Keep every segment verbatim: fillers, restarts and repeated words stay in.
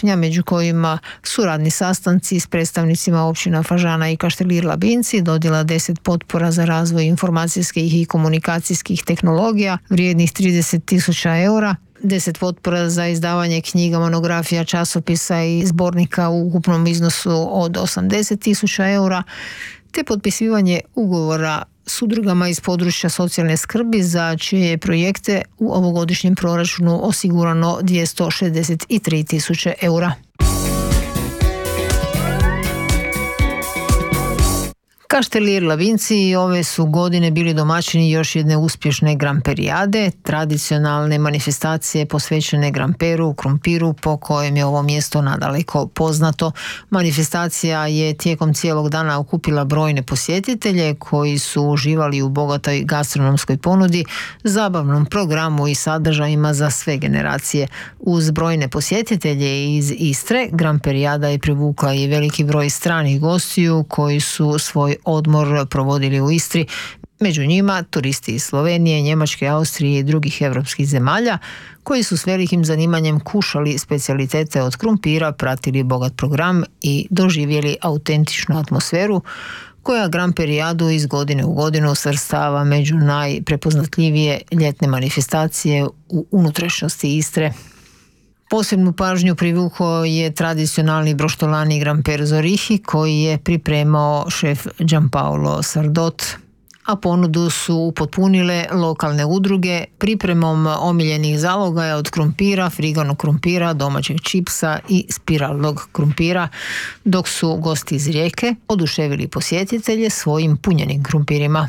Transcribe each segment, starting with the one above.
srpnja, među kojima su radni sastanci s predstavnicima općina Fažana i Kaštelir Labinci, dodjela deset potpora za razvoj informacijskih i komunikacijskih tehnologija vrijednih trideset tisuća eura, deset potpora za izdavanje knjiga, monografija, časopisa i zbornika u ukupnom iznosu od osamdeset tisuća eura, te potpisivanje ugovora s udrugama iz područja socijalne skrbi za čije je projekte u ovogodišnjem proračunu osigurano dvjesto šezdeset tri tisuće eura. Kaštelir Labinci ove su godine bili domaćini još jedne uspješne gramperijade, tradicionalne manifestacije posvećene gramperu, krumpiru, po kojem je ovo mjesto nadaleko poznato. Manifestacija je tijekom cijelog dana okupila brojne posjetitelje koji su uživali u bogatoj gastronomskoj ponudi, zabavnom programu i sadržajima za sve generacije. Uz brojne posjetitelje iz Istre, gramperijada je privukla i veliki broj stranih gostiju koji su svoj odmor provodili u Istri, među njima turisti iz Slovenije, Njemačke, Austrije i drugih europskih zemalja koji su s velikim zanimanjem kušali specijalitete od krumpira, pratili bogat program i doživjeli autentičnu atmosferu koja gramperijadu iz godine u godinu svrstava među najprepoznatljivije ljetne manifestacije u unutrašnjosti Istre. Posebnu pažnju privukao je tradicionalni broštolani gramper Zorihi koji je pripremao šef Gianpaolo Sardot, a ponudu su upotpunile lokalne udruge pripremom omiljenih zalogaja od krumpira, friganog krumpira, domaćeg čipsa i spiralnog krumpira, dok su gosti iz Rijeke oduševili posjetitelje svojim punjenim krumpirima.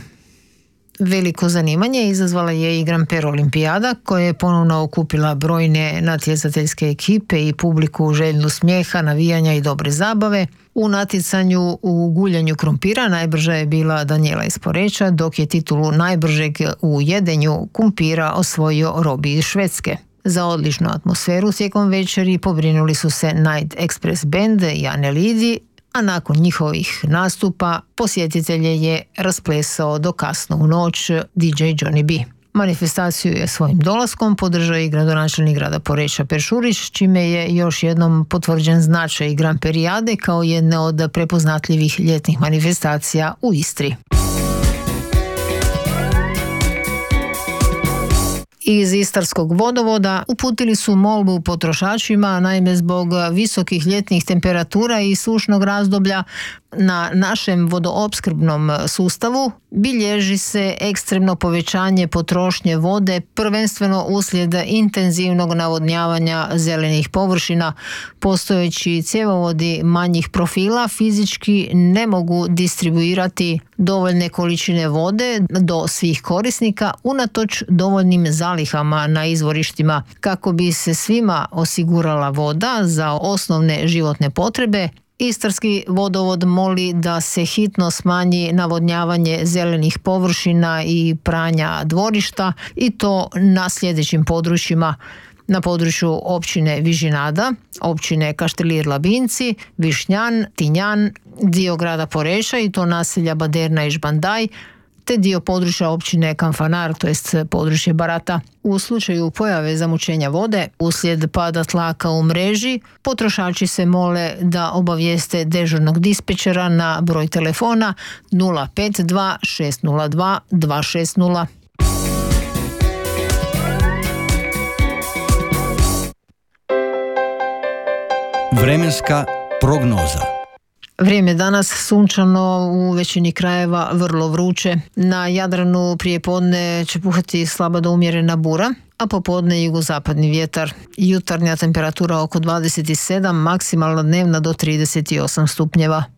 Veliko zanimanje izazvala je i Gramper Olimpijada koja je ponovno okupila brojne natjecateljske ekipe i publiku željnu smijeha, navijanja i dobre zabave. U natjecanju u guljanju krumpira najbrža je bila Daniela iz Poreča, dok je titulu najbržeg u jedenju krumpira osvojio Robi iz Švedske. Za odličnu atmosferu tijekom večeri pobrinuli su se Night Express Band i Ane Lidi, a nakon njihovih nastupa posjetitelje je rasplesao do kasno u noć D J Johnny B. Manifestaciju je svojim dolaskom podržao i gradonačelnik grada Poreča Per Šurić, čime je još jednom potvrđen značaj gramperijade kao jedne od prepoznatljivih ljetnih manifestacija u Istri. Iz Istarskog vodovoda uputili su molbu potrošačima, naime zbog visokih ljetnih temperatura i sušnog razdoblja na našem vodoopskrbnom sustavu bilježi se ekstremno povećanje potrošnje vode, prvenstveno uslijed intenzivnog navodnjavanja zelenih površina. Postojeći cjevovodi manjih profila fizički ne mogu distribuirati dovoljne količine vode do svih korisnika unatoč dovoljnim zalihama na izvorištima. Kako bi se svima osigurala voda za osnovne životne potrebe, Istarski vodovod moli da se hitno smanji navodnjavanje zelenih površina i pranja dvorišta i to na sljedećim područjima: na području općine Vižinada, općine Kaštelir Labinci, Višnjan, Tinjan, dio grada Poreča i to naselja Baderna i Žbandaj, te dio područja općine Kanfanar, to jest područje Barata. U slučaju pojave zamućenja vode uslijed pada tlaka u mreži, potrošači se mole da obavijeste dežurnog dispečera na broj telefona nula pet dva šest nula dva dva šest nula. Vremenska prognoza. Vrijeme danas sunčano, u većini krajeva vrlo vruće. Na Jadranu prije podne će puhati slaba do umjerena bura, a popodne jugozapadni vjetar. Jutarnja temperatura oko dvadeset sedam, maksimalna dnevna do trideset osam stupnjeva.